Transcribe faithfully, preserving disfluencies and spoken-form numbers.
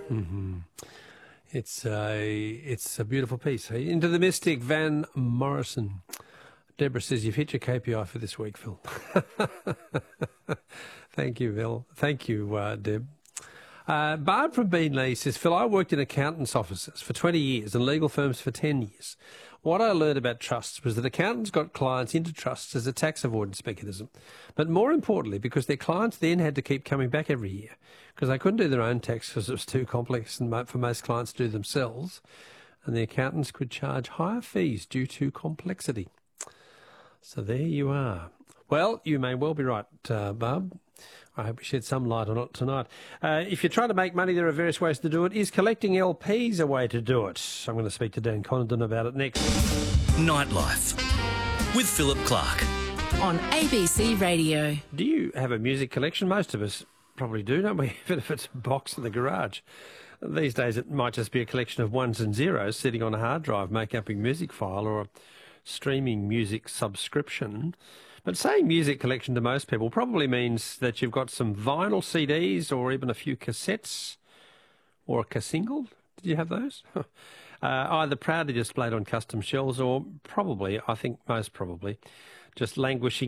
Mm-hmm. It's a, it's a beautiful piece. Into the Mystic, Van Morrison. Deborah says, you've hit your K P I for this week, Phil. Thank you, Phil. Thank you, uh, Deb. Uh, Barb from Beanley says, Phil, I worked in accountants' offices for twenty years and legal firms for ten years. What I learned about trusts was that accountants got clients into trusts as a tax avoidance mechanism, but more importantly, because their clients then had to keep coming back every year because they couldn't do their own tax because it was too complex and for most clients to do themselves, and the accountants could charge higher fees due to complexity. So there you are. Well, you may well be right, uh, Barb. I hope we shed some light on it tonight. Uh, if you're trying to make money, there are various ways to do it. Is collecting L Ps a way to do it? I'm going to speak to Dan Condon about it next. Nightlife with Philip Clark on A B C Radio. Do you have a music collection? Most of us probably do, don't we? Even if it's a box in the garage. These days it might just be a collection of ones and zeros sitting on a hard drive, making up a music file or a streaming music subscription. But saying music collection to most people probably means that you've got some vinyl C Ds or even a few cassettes or a single. Did you have those? uh, either proudly displayed on custom shelves or probably, I think most probably, just languishing